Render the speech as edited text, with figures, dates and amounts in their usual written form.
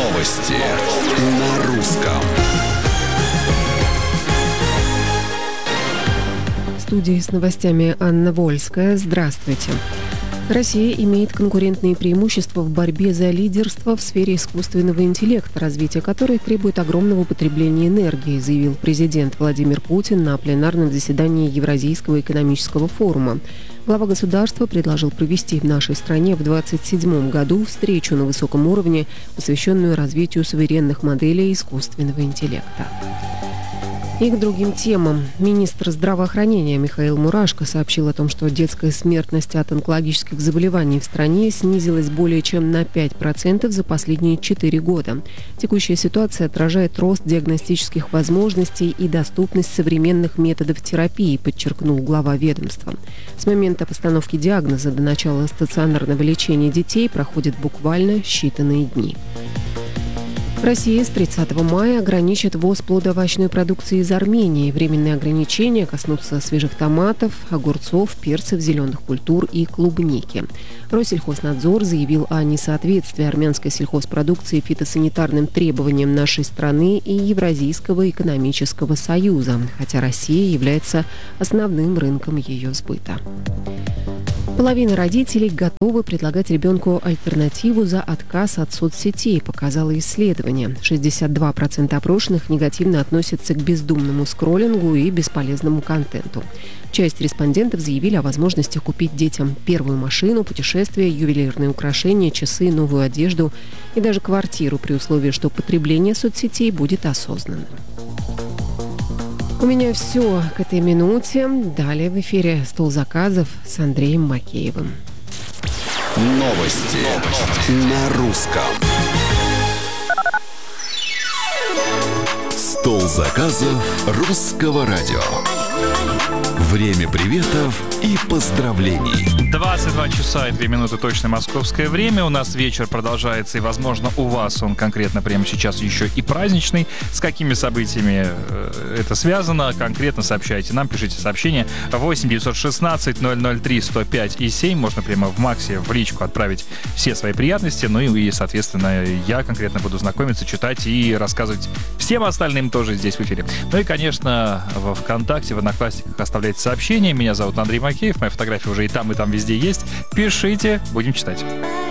Новости на русском. В студии с новостями Анна Вольская. Здравствуйте. Россия имеет конкурентные преимущества в борьбе за лидерство в сфере искусственного интеллекта, развитие которой требует огромного потребления энергии, заявил президент Владимир Путин на пленарном заседании Евразийского экономического форума. Глава государства предложил провести в нашей стране в 2027 году встречу на высоком уровне, посвященную развитию суверенных моделей искусственного интеллекта. И к другим темам. Министр здравоохранения Михаил Мурашко сообщил о том, что детская смертность от онкологических заболеваний в стране снизилась более чем на 5% за последние 4 года. Текущая ситуация отражает рост диагностических возможностей и доступность современных методов терапии, подчеркнул глава ведомства. С момента постановки диагноза до начала стационарного лечения детей проходит буквально считанные дни. Россия с 30 мая ограничит ввоз плодоовощной продукции из Армении. Временные ограничения коснутся свежих томатов, огурцов, перцев, зеленых культур и клубники. Россельхознадзор заявил о несоответствии армянской сельхозпродукции фитосанитарным требованиям нашей страны и Евразийского экономического союза, хотя Россия является основным рынком ее сбыта. Половина родителей готовы предлагать ребенку альтернативу за отказ от соцсетей, показало исследование. 62% опрошенных негативно относятся к бездумному скроллингу и бесполезному контенту. Часть респондентов заявили о возможности купить детям первую машину, путешествия, ювелирные украшения, часы, новую одежду и даже квартиру при условии, что потребление соцсетей будет осознанным. У меня все к этой минуте. Далее в эфире «Стол заказов» с Андреем Макеевым. Новости на русском. Стол заказов русского радио. Время приветов и поздравлений. 22 часа и 2 минуты точное московское время. У нас вечер продолжается, и, возможно, у вас он конкретно прямо сейчас еще и праздничный. С какими событиями это связано? Конкретно сообщайте нам, пишите сообщение 8 916 003 105 и 7. Можно прямо в Максе, в личку отправить все свои приятности. Ну и, соответственно, я конкретно буду знакомиться, читать и рассказывать всем остальным тоже здесь в эфире. Ну и, конечно, в ВКонтакте, в Одноклассниках оставляйте сообщения. Меня зовут Андрей Макеев. Моя фотография уже и там везде есть. Пишите, будем читать.